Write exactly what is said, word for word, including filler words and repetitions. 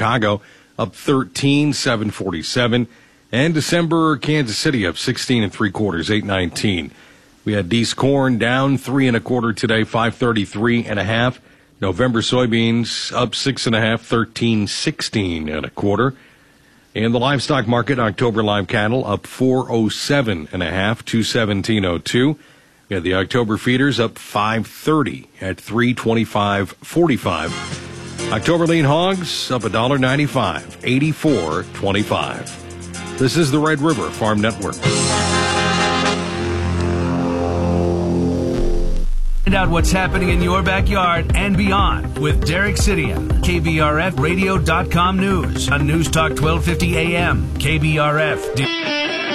Chicago up thirteen, seven forty-seven. And December, Kansas City up sixteen and three quarters, eight nineteen. We had Dees corn down three and a quarter today, five thirty-three and a half. November soybeans up six and a half, thirteen sixteen and a quarter. In the livestock market, October live cattle up four oh seven and a half, two seventeen oh two. We had the October feeders up five thirty at three twenty-five forty-five. October lean hogs up one ninety-five, eighty-four twenty-five. This is the Red River Farm Network. Find out what's happening in your backyard and beyond with Derek Sidian. K B R F radio dot com News on News Talk twelve fifty A M. K B R F.